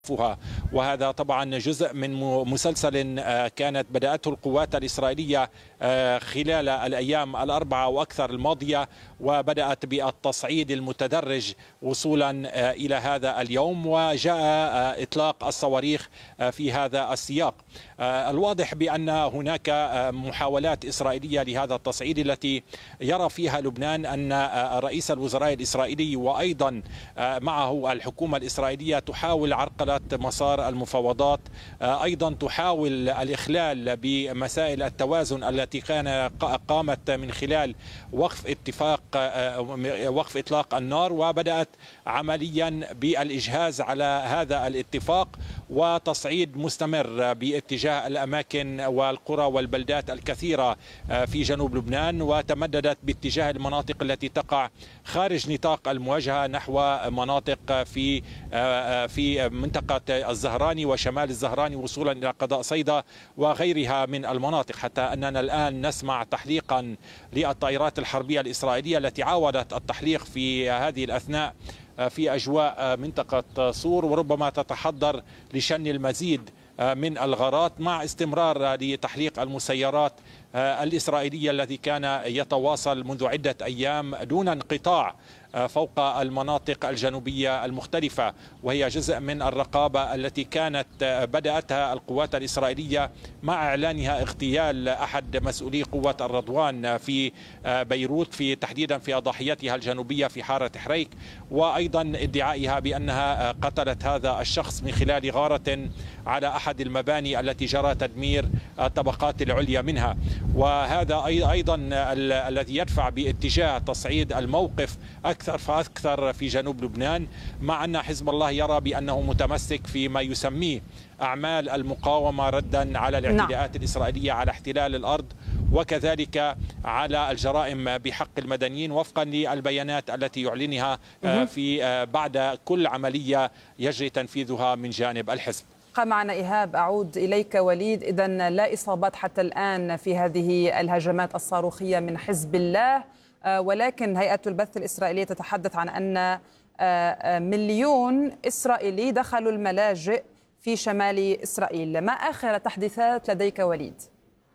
وهذا طبعا جزء من مسلسل كانت بدأته القوات الإسرائيلية خلال الأيام الأربعة وأكثر الماضية، وبدأت بالتصعيد المتدرج وصولا إلى هذا اليوم، وجاء إطلاق الصواريخ في هذا السياق. الواضح بأن هناك محاولات إسرائيلية لهذا التصعيد التي يرى فيها لبنان أن رئيس الوزراء الإسرائيلي وأيضا معه الحكومة الإسرائيلية تحاول عرقلة مسار المفاوضات، أيضا تحاول الإخلال بمسائل التوازن التي قامت من خلال وقف إطلاق النار، وبدأت عمليا بالإجهاز على هذا الاتفاق وتصعيد مستمر باتجاه الأماكن والقرى والبلدات الكثيرة في جنوب لبنان، وتمددت باتجاه المناطق التي تقع خارج نطاق المواجهة نحو مناطق في منطقة الزهراني وشمال الزهراني وصولا إلى قضاء صيدا وغيرها من المناطق، حتى أننا الآن نسمع تحليقا للطائرات الحربية الإسرائيلية التي عاودت التحليق في هذه الأثناء في أجواء منطقة صور، وربما تتحضر لشن المزيد من الغارات مع استمرار لتحليق المسيرات الإسرائيلية الذي كان يتواصل منذ عدة أيام دون انقطاع فوق المناطق الجنوبية المختلفة، وهي جزء من الرقابة التي كانت بدأتها القوات الإسرائيلية مع إعلانها اغتيال أحد مسؤولي قوة الرضوان في بيروت تحديدا في ضاحيتها الجنوبية في حارة حريك، وأيضا ادعائها بأنها قتلت هذا الشخص من خلال غارة على أحد المباني التي جرى تدمير الطبقات العليا منها. وهذا أيضا الذي يدفع باتجاه تصعيد الموقف أكثر فأكثر في جنوب لبنان، مع أن حزب الله يرى بأنه متمسك فيما يسميه أعمال المقاومة ردا على الاعتداءات الإسرائيلية على احتلال الأرض وكذلك على الجرائم بحق المدنيين وفقا للبيانات التي يعلنها في بعد كل عملية يجري تنفيذها من جانب الحزب. معنا إيهاب، أعود إليك وليد. إذن لا إصابات حتى الآن في هذه الهجمات الصاروخية من حزب الله، ولكن هيئة البث الإسرائيلية تتحدث عن أن 1,000,000 إسرائيلي دخلوا الملاجئ في شمال إسرائيل. ما آخر التحديثات لديك وليد؟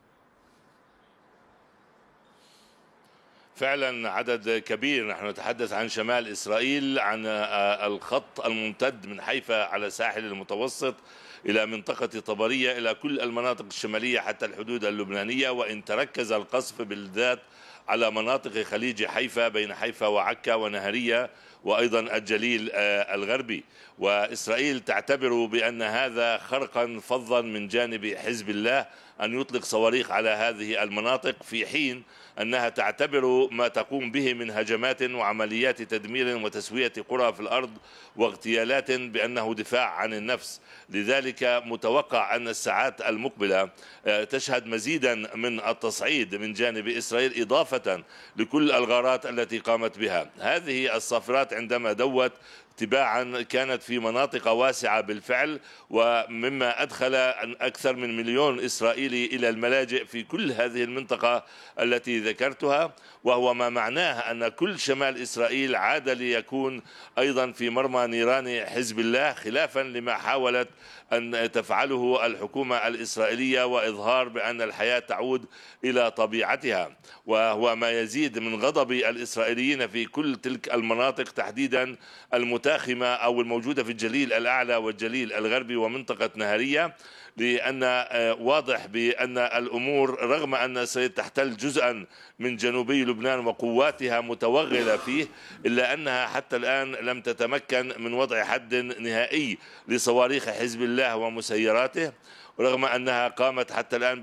فعلا عدد كبير. نحن نتحدث عن شمال إسرائيل، عن الخط الممتد من حيفا على ساحل المتوسط إلى منطقة طبرية إلى كل المناطق الشمالية حتى الحدود اللبنانية، وإن تركز القصف بالذات على مناطق خليج حيفا بين حيفا وعكا ونهرية وأيضا الجليل الغربي. وإسرائيل تعتبر بأن هذا خرقا فظا من جانب حزب الله أن يطلق صواريخ على هذه المناطق، في حين أنها تعتبر ما تقوم به من هجمات وعمليات تدمير وتسوية قرى في الأرض واغتيالات بأنه دفاع عن النفس. لذلك متوقع أن الساعات المقبلة تشهد مزيدا من التصعيد من جانب إسرائيل إضافة لكل الغارات التي قامت بها. هذه الصافرات عندما دوت تباعا كانت في مناطق واسعة بالفعل، ومما أدخل أكثر من 1,000,000 إسرائيلي إلى الملاجئ في كل هذه المنطقة التي ذكرتها، وهو ما معناه أن كل شمال إسرائيل عاد ليكون أيضا في مرمى نيران حزب الله، خلافا لما حاولت أن تفعله الحكومة الإسرائيلية وإظهار بأن الحياة تعود إلى طبيعتها، وهو ما يزيد من غضب الإسرائيليين في كل تلك المناطق تحديدا المتاخمة أو الموجودة في الجليل الأعلى والجليل الغربي ومنطقة نهرية، لأن واضح بأن الأمور رغم أن إسرائيل تحتل جزءا من جنوبي لبنان وقواتها متوغلة فيه، إلا أنها حتى الآن لم تتمكن من وضع حد نهائي لصواريخ حزب الله ومسيراته، رغم أنها قامت حتى الآن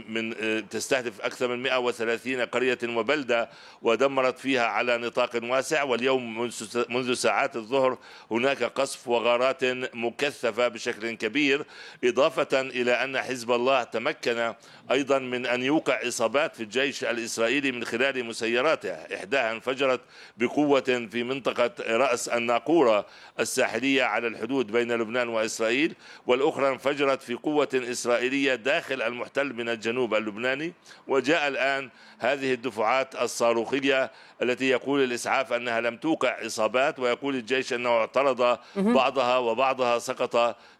تستهدف أكثر من 130 قرية وبلدة ودمرت فيها على نطاق واسع. واليوم منذ ساعات الظهر هناك قصف وغارات مكثفة بشكل كبير، إضافة إلى أن حزب الله تمكن أيضا من أن يوقع إصابات في الجيش الإسرائيلي من خلال مسيراته. إحداها انفجرت بقوة في منطقة رأس الناقورة الساحلية على الحدود بين لبنان وإسرائيل، والأخرى انفجرت في قوة إسرائيلية داخل المحتل من الجنوب اللبناني. وجاء الآن هذه الدفعات الصاروخية التي يقول الإسعاف أنها لم توقع إصابات، ويقول الجيش أنه اعترض بعضها وبعضها سقط